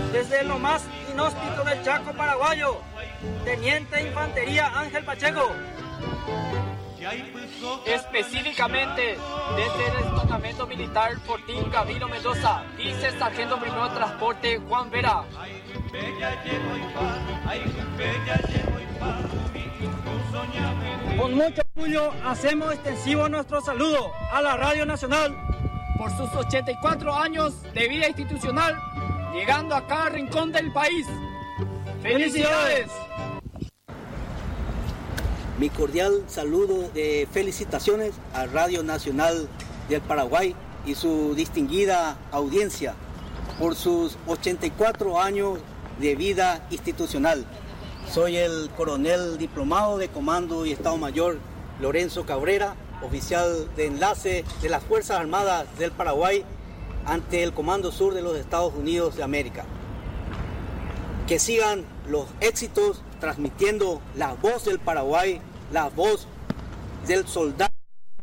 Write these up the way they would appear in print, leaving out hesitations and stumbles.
Desde lo más inhóspito del Chaco paraguayo, Teniente de Infantería Ángel Pacheco. Específicamente, desde el destacamento militar Fortín Camilo Mendoza, dice Sargento Primero de Transporte Juan Vera. Con mucho orgullo hacemos extensivo nuestro saludo a la Radio Nacional por sus 84 años de vida institucional, llegando a cada rincón del país. ¡Felicidades! Mi cordial saludo de felicitaciones a Radio Nacional del Paraguay y su distinguida audiencia por sus 84 años de vida institucional. Soy el coronel diplomado de Comando y Estado Mayor Lorenzo Cabrera, oficial de enlace de las Fuerzas Armadas del Paraguay ante el Comando Sur de los Estados Unidos de América. Que sigan los éxitos transmitiendo la voz del Paraguay, la voz del soldado,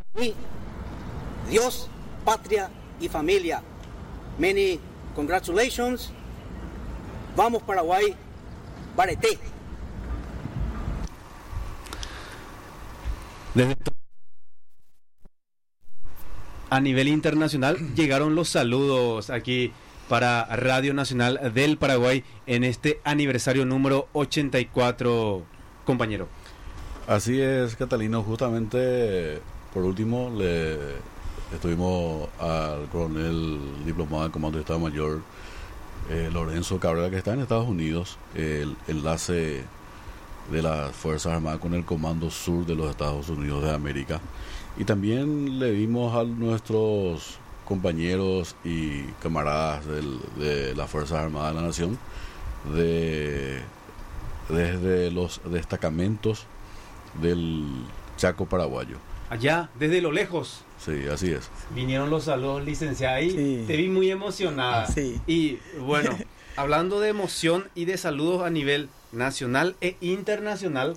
Dios, patria y familia. Many congratulations. Vamos Paraguay, Bareté. A nivel internacional llegaron los saludos aquí para Radio Nacional del Paraguay en este aniversario número 84, compañero. Así es, Catalino. Justamente, por último, le estuvimos al coronel diplomado de Comando de Estado Mayor Lorenzo Cabrera, que está en Estados Unidos, el enlace de las Fuerzas Armadas con el Comando Sur de los Estados Unidos de América. Y también le dimos a nuestros compañeros y camaradas de las Fuerzas Armadas de la Nación, desde los destacamentos del Chaco paraguayo. Allá, desde lo lejos. Sí, así es. Vinieron los saludos, licenciada, y sí, te vi muy emocionada. Sí. Y bueno, hablando de emoción y de saludos a nivel nacional e internacional,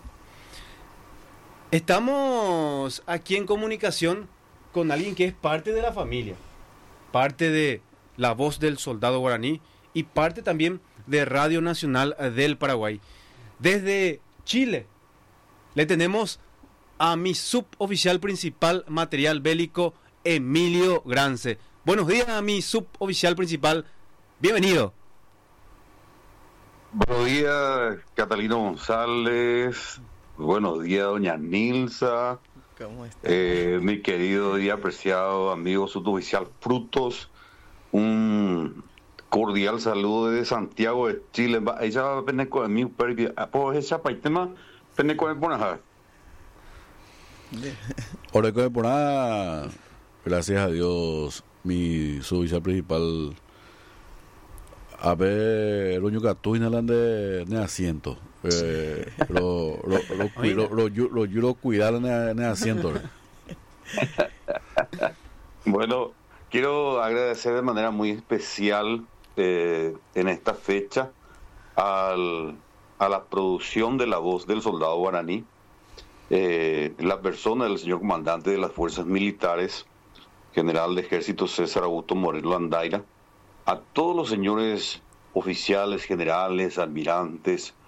estamos aquí en comunicación con alguien que es parte de la familia, parte de La Voz del Soldado Guaraní y parte también de Radio Nacional del Paraguay. Desde Chile le tenemos a mi suboficial principal material bélico, Emilio Grance. Buenos días a mi suboficial principal, bienvenido. Buenos días, Catalino González. Buenos días, doña Nilsa. ¿Cómo está? Mi querido y apreciado amigo suboficial Frutos. Un cordial saludo desde Santiago de Chile. Ella viene con mi por esa paitema, viene con el bonajar. Ahora con el bonajar, gracias a Dios, mi suboficial principal. A ver, Roño Catuina de asiento. Lo cuidar en asiento. Bueno, quiero agradecer de manera muy especial en esta fecha a la producción de La Voz del Soldado Guaraní, la persona del señor comandante de las Fuerzas Militares, general de Ejército César Augusto Moreno Landaira, a todos los señores oficiales, generales, almirantes,